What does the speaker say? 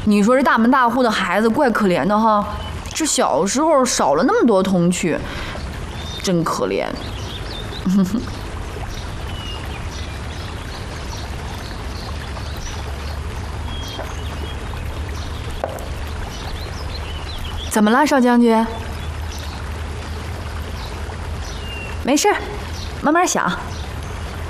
你说这大门大户的孩子怪可怜的哈，这小时候少了那么多童趣，真可怜。怎么了，少将军？没事，慢慢想。